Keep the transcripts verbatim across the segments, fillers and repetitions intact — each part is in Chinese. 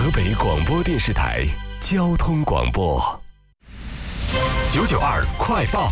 河北广播电视台交通广播九九二快报。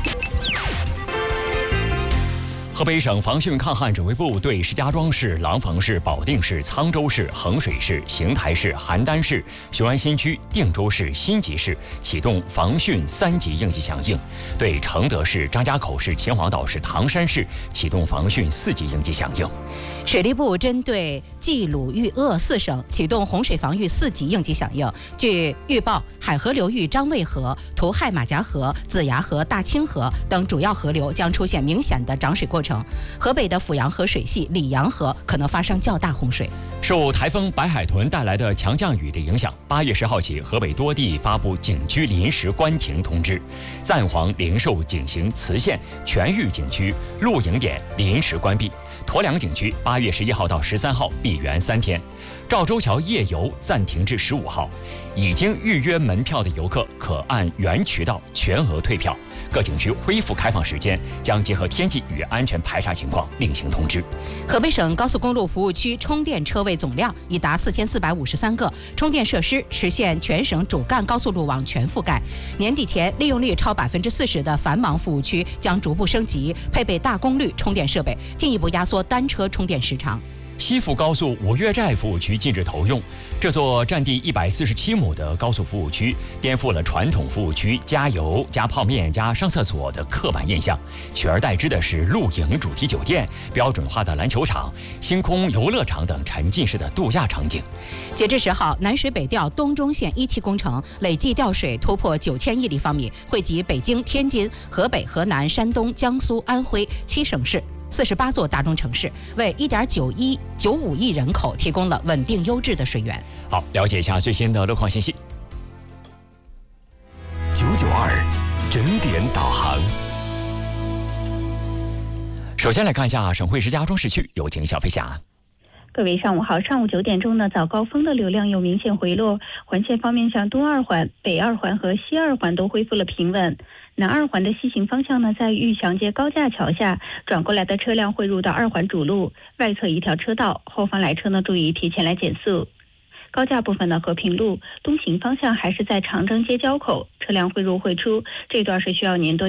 河北省防汛抗旱指挥部对石家庄市、廊坊市、保定市、沧州市、衡水市、邢台市、邯郸市、雄安新区、定州市、辛集市启动防汛三级应急响应，对承德市、张家口市、秦皇岛市、唐山市启动防汛四级应急响应。 水利部针对冀鲁豫鄂四省启动洪水防御四级应急响应。据预报，海河流域张卫河、图亥马甲河、子牙河、大清河等主要河流将出现明显的涨水过程。河北的阜阳河水系里阳河可能发生较大洪水。 受台风白海豚带来的强降雨的影响，八月十号起，河北多地发布景区临时关停通知，暂黄灵寿景行磁县全域景区露营点临时关闭，驮粮景区八月十一号到十三号闭园三天，赵州桥夜游暂停至十五号，已经预约门票的游客可按原渠道全额退票。各景区恢复开放时间将结合天气与安全排查情况另行通知。 河北省高速公路服务区充电车位总量已达四千四百五十三个，充电设施实现全省主干高速路网全覆盖。年底前，利用率超百分之四十的繁忙服务区将逐步升级，配备大功率充电设备，进一步压缩单车充电时长。 西附高速五岳寨服务区近日投用，这座占地一百四十七亩的高速服务区颠覆了传统服务区加油加泡面加上厕所的刻板印象，取而代之的是露营主题酒店、标准化的篮球场、星空游乐场等沉浸式的度假场景。 截至十号，南水北调东中线一期工程累计调水突破九千亿立方米，惠及北京、天津、河北、河南、山东、江苏、安徽七省市四十八座大中城市，为一点九一九五亿人口提供了稳定优质的水源。 好，了解一下最新的路况信息。九九二整点导航。首先来看一下省会石家庄市区，有请小飞侠。 各位上午好，上午九点钟呢，早高峰的流量有明显回落，环线方面像东二环、北二环和西二环都恢复了平稳。南二环的西行方向呢，在玉祥街高架桥下转过来的车辆会入到二环主路外侧一条车道，后方来车呢注意提前来减速。高架部分呢，和平路东行方向还是在长征街交口，车辆会入会出，这段是需要您多